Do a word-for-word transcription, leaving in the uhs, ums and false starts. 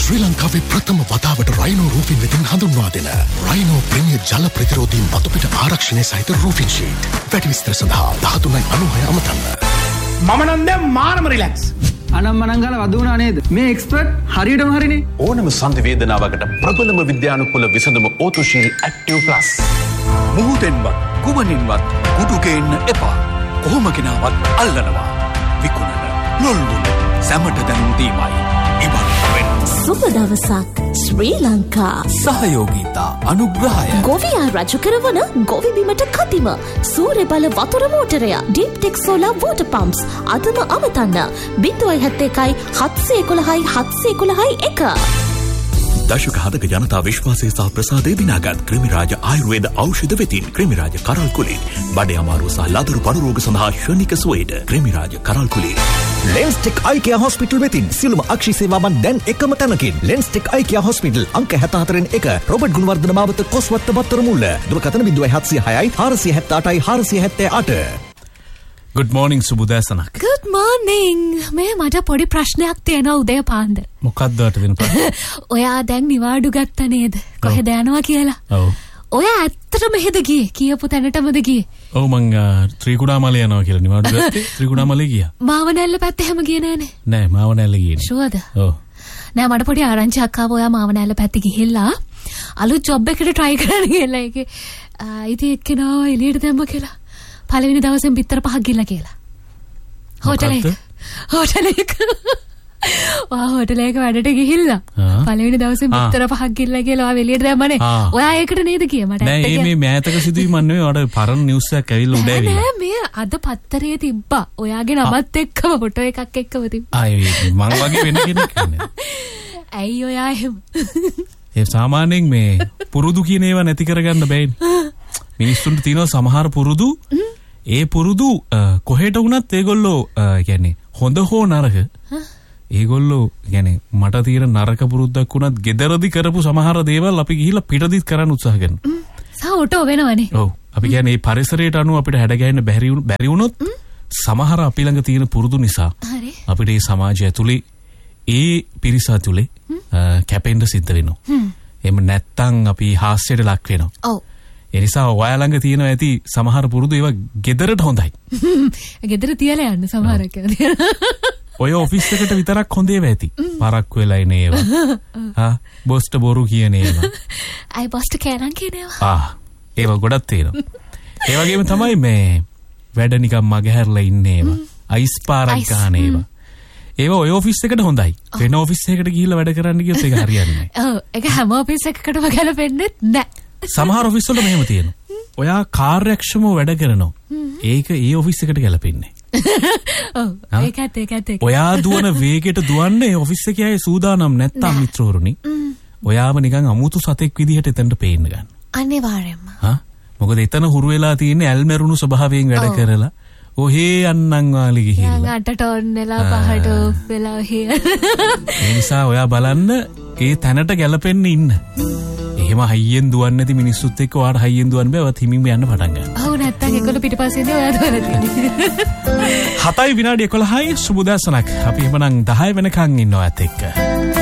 ශ්‍රී ලංකාවේ ප්‍රථම වතාවට රයිනෝ රූෆින් වෙතින් හඳුන්වා දෙන රයිනෝ ප්‍රීමියර් ජල ප්‍රතිරෝධී මතුපිට ආරක්ෂණය සහිත රූෆින් ෂීට්. වැඩි විස්තර සඳහා දහතුනයි අනූහය අමතන්න. මම නම් දැන් මාරම රිලැක්ස්. අනම්මනම් ගාලා වදුණා නේද? මේ එක්ස්පර්ට් හරියටම හරිනේ. ඕනම සංධි වේදනාවකට ප්‍රබලම විද්‍යානුකූල විසඳුම ඕතුශීල් ඇක්ටිව් ප්ලස්. මුහුදෙන්වත් කුමනින්වත් කුඩු ගේන්න එපා. කොහොම කෙනාවත් අල්ලනවා. විකුණන ලොල්ලුන සැමට දැනුම් දීමයි. ඉවත් වෙන්න. සුබ දවසක් ශ්‍රී ලංකා. සහයෝගීතා අනුග්‍රහය. ගොවියා රජු කරවන ගොවි බිමට කතිම සූර්ය බල වතුර මෝටරය ඩීප්ටෙක් සෝලාර් වෝටර් පම්ප්ස් අදම අමතන්න බිංදුවයි හත් එකයි හත්සිය එකොළහයි හත්සිය එකොළහයි එක. දශක හතක ජනතා විශ්වාසය සහ ප්‍රසාදය දිනාගත් ක්‍රිමිරාජ ආයුර්වේද ඖෂධ වෙතින් ක්‍රිමිරාජ කරල් කුලී බඩේ අමාරුව සහ ලදරු පඩු රෝග සඳහා ශනික සුවේද ක්‍රිමිරාජ කරල් කුලී. ලෙන්ස්ටෙක් අයි කියා හොස්පිටල් වෙතින් සියලුම අක්ෂි සේවාවන් දැන් එකම තැනකින්. ලෙන්ස්ටෙක් අයි කියා හොස්පිටල් අංක හැත්තහතරෙන් එක රොබර්ට් ගුණවර්ධන මාවත කොස්වත්ත බත්තර මුල්ල. දුරකථන බිංදුවයි හත්සිය හයයි හාරසිය හැත්තඅටයි හාරසිය හැත්තෑ අට. Good morning සුබුදෑසනක්. Good morning. මේ මට පොඩි ප්‍රශ්නයක් තියෙනවා උදේ පාන්දර. මොකක්ද ඔයාට තියෙන ප්‍රශ්න? ඔයා දැන් නිවාඩු ගත්තා නේද? කොහෙද යනවා කියලා? ඔව්. ඔයා ඇත්තටම හෙද ගියේ? කියපු තැනටමද ගියේ? ඔව් මං ත්‍රිකුණාමලේ යනවා කියලා නිවාඩු ගත්තේ. ත්‍රිකුණාමලේ ගියා. මාවනැල්ල පැත්තේ හැම ගියේ නෑනේ. නෑ මාවනැල්ල ගියේ නෑ. ෂුවර්ද? ඔව්. නෑ මට පොඩි ආරංචියක් ආවා ඔයා මාවනැල්ල පැත්තේ ගිහිල්ලා අලුත් ජොබ් එකකට try කරන්න කියලා. ඒකේ ඉතින් එක්කෙනාව එළියට දැම්ම කියලා. පළවෙනි දවසෙන් පිටර පහක් ගිහලා කියලා. හෝටල් එක. හෝටල් එක. වා හෝටල් එක වැඩට ගිහිල්ලා. පළවෙනි දවසෙන් පිටර පහක් ගිහලා කියලා ඔයා එළියට දැම්මනේ. ඔයා ඒකට නේද කියේ මට? නෑ මේ මෑතක සිදුවීමක් නෙවෙයි. ඔයාට පරණ නිවුස් එකක් ඇවිල්ලා උඩ ඇවිල්ලා. නෑ මේ අද පත්තරේ තිබ්බා. ඔයාගේ නමත් එක්කම ෆොටෝ එකක් එක්කම තිබ්බා. ආයේ මං වගේ වෙන කෙනෙක් නේ. ඇයි ඔයා එහෙම? ඒ සාමාන්‍යයෙන් මේ පුරුදු කියන ඒවා නැති කරගන්න බෑනේ. මිනිස්සුන්ට තියෙනවා සමහර පුරුදු ඒ පුරුදු කොහෙට වුණත් ඒගොල්ලෝ කියන්නේ හොඳ හෝ නරක ඒගොල්ලෝ කියන්නේ මට තියෙන නරක පුරුද්දක් වුණත් ගෙදරදි කරපු සමහර දේවල් අපි ගිහිල්ලා පිටදිත් කරන්න උත්සාහ කරනවා. සාවටෝ වෙනවනේ. ඔව්. අපි කියන්නේ මේ පරිසරයට අනුව අපිට හැඩගැහෙන්න බැරි බැරි වුණොත් සමහර අපි ළඟ තියෙන පුරුදු නිසා අපිට මේ සමාජය ඇතුලේ ඒ පිරිස ඇතුලේ කැපෙන්න සිද්ධ වෙනවා. එහෙම නැත්තම් අපි හාස්‍යයට ලක් වෙනවා. ඔව්. ඒ නිසා ඔයා ළඟ තියෙන ඇති සමහර පුරුදු ඒවා ගෙදරට හොඳයි. ගෙදර තියලා යන්න සමහර කෙනා. ඔය ඔෆිස් එකට විතරක් හොඳ ඒවා ඇති. පරක්කු වෙලා ඉන ඒවා. හා බොස්ට බොරු කියන ඒවා. අය බොස්ට කෑනම් කියන ඒවා. ආ ඒවා ගොඩක් තියෙනවා. ඒ වගේම තමයි මේ වැඩ නිකන් මගහැරලා ඉන්නේ ඒවා. අයිස් පාරක් ගන්න ඒවා. ඒවා ඔය ඔෆිස් එකට හොඳයි. වෙන ඔෆිස් එකකට ගිහිල්ලා වැඩ කරන්න ගියොත් ඒක හරියන්නේ නැහැ. ඔව් ඒක හැම ඔෆිස් එකකටම ගැලපෙන්නේ නැහැ. සමහර ඔෆිස් වල මෙහෙම තියෙනවා. ඔයා කාර්යක්ෂමව වැඩ කරනවා. ඒක ඒ ඔෆිස් එකට ගැලපෙන්නේ. ඔව් ඒකත් ඒකත් ඒක. ඔයා දුවන වේගයට දුවන්නේ ඔෆිස් එකේ අය සූදානම් නැත්තම් මිත්‍රවරුනි. ඔයාව නිකන් අමුතු සතෙක් විදිහට එතනට පේන්න ගන්න. අනිවාර්යයෙන්ම. හා මොකද එතන හුරු වෙලා තියෙන්නේ ඇල්මරුණු ස්වභාවයෙන් වැඩ කරලා ඔහේ අන්නන් වාලි ගිහිල්ලා. අටට ඔන් වෙලා පහට ඔෆ් වෙලා ඔහේ. ඒ නිසා ඔයා බලන්න ඒ තැනට ගැලපෙන්න ඉන්න. එහෙම හයියෙන් දුවන්නේ නැති මිනිස්සුත් එක්ක ඔයාට හයියෙන් දුවන්න බෑ. ඔයාත් හිමින්ම යන්න පටන් ගන්න. ඔව් නැත්තම් ඒගොල්ලෝ පිටපස්සේදී ඔයා දුවලා තියෙන්නේ. හතයි විනාඩි එකොළහයි සුබ දවසක්. අපි එහෙමනම් දහය වෙනකන් ඉන්නවා ඇත් එක්ක.